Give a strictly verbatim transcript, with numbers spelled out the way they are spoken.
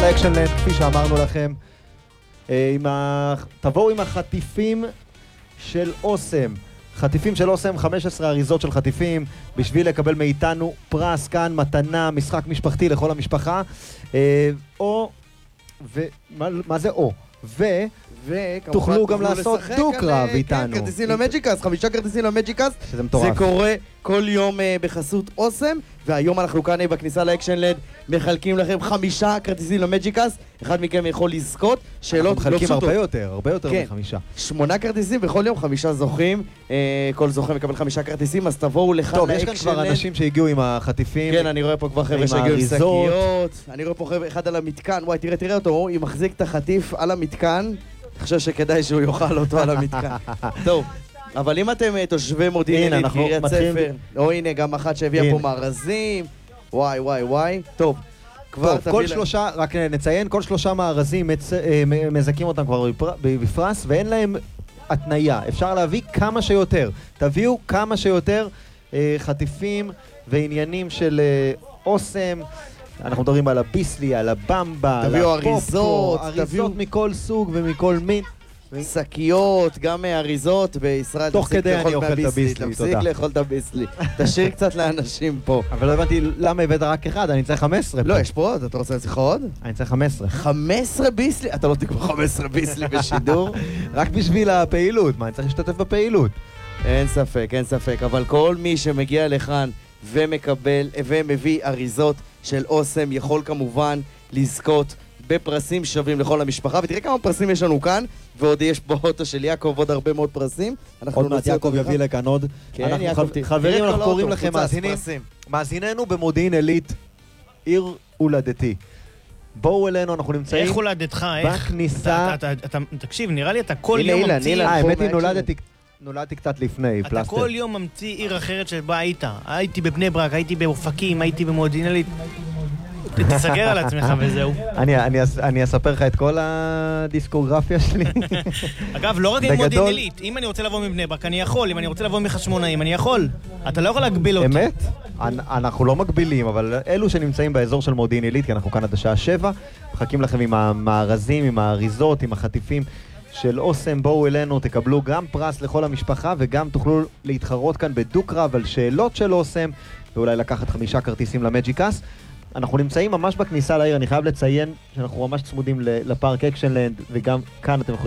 לאקשנלנד, כפי שאמרנו לכם. עם ה... תבואו עם החטיפים של אוסם. חטיפים של אוסם, חמש עשרה אריזות של חטיפים, בשביל לקבל מאיתנו פרס כאן, מתנה, משחק משפחתי לכל המשפחה. או, ומה מה זה או? ו... תוכלו גם לעשות דו-קרב איתנו. כן, כרטיסים למג'יקאסט, חמישה כרטיסים למג'יקאסט. שזה מטורף. זה קורה כל יום בחסות אוסם, והיום אנחנו כאן בכניסה לאקשנלנד מחלקים לכם חמישה כרטיסים למג'יקאסט. אחד מכם יכול לזכות, שאלות לא פשוטות. מחלקים הרבה יותר, הרבה יותר מחמישה. שמונה כרטיסים בכל יום, חמישה זוכים. כל זוכה מקבל חמישה כרטיסים, אז תבואו לכאן לאקשנלנד. טוב, יש כאן כבר אנשים שהגיעו עם החטיפים. כן, אני רואה פה כבר חבר'ה שהגיעו עם שקיות. אני רואה פה אחד על המתקן. וואי, תראה, תראה אותו, הוא מחזיק את החטיף על המתקן. אני חושב שכדאי שהוא יאכל אותו על המתקן. טוב, אבל אם אתם תושבי מודיעין עילית, קריית ספר, או הנה גם אחת שהביאה פה מארזים, וואי וואי וואי, טוב. טוב, כל שלושה, רק נציין, כל שלושה מארזים מזכים אותם כבר בפרס, ואין להם התניה. אפשר להביא כמה שיותר. תביאו כמה שיותר חטיפים ועניינים של אוסם. אנחנו מדברים על הביסלי, על הבמבה, תביאו אריזות, אריזות מכל סוג ומכל מין. שקיות, גם אריזות בישראל. תוך כדי אני אוכל את הביסלי, תודה. תפסיק לאכול את הביסלי. תשאיר קצת לאנשים פה. אבל לא הבנתי למה הבאת רק אחד, אני צריך חמש עשרה. לא, יש פה עוד, אתה רוצה להצליח עוד? אני צריך חמש עשרה. חמש עשרה ביסלי? אתה לא תקבע חמש עשרה ביסלי בשידור? רק בשביל הפעילות, מה, אני צריך להשתתף בפעילות. אין ספק, אין ספק, אבל כל מי שמגיע לכאן ומקבל ומביא אריזות של אוסם יכול כמובן לזכות בפרסים שווים לכל המשפחה. ותראה כמה פרסים יש לנו כאן, ועוד יש באוטו של יעקב עוד הרבה מאוד פרסים. עוד מעט יעקב יביא לכאן עוד. חברים, אנחנו קוראים לכם מאזינים, מאזיננו במודיעין עילית, עיר הולדתי. בואו אלינו, אנחנו נמצאים איך הולדתך? בכניסה. תקשיב, נראה לי אתה כל יום ממציא. האמת היא נולדתי נולדתי קצת לפני, פלסטר. אתה כל יום ממציא עיר אחרת שבה היית. הייתי בבני ברק, הייתי באופקים, הייתי במודיעין עילית. תסגר על עצמך וזהו. אני אספר לך את כל הדיסקוגרפיה שלי. אגב, לא רק עם מודיעין עילית. אם אני רוצה לבוא מבני ברק, אני יכול. אם אני רוצה לבוא מחשמונאים, אני יכול. אתה לא יכול להגביל אותי. אמת? אנחנו לא מגבילים, אבל אלו שנמצאים באזור של מודיעין עילית, כי אנחנו כאן עד השעה שבע, מחכים לכם עם המארזים, עם האריזות, עם החטיפים של אוסם. בואו אלינו, תקבלו גם פרס לכל המשפחה, וגם תוכלו להתחרות כאן בדו-קרב על שאלות של אוסם, ואולי לקחת חמישה כרטיסים למג'יקאסט. אנחנו נמצאים ממש בכניסה לעיר, אני חייב לציין שאנחנו ממש צמודים לפארק אקשנלנד, וגם כאן אתם יכולים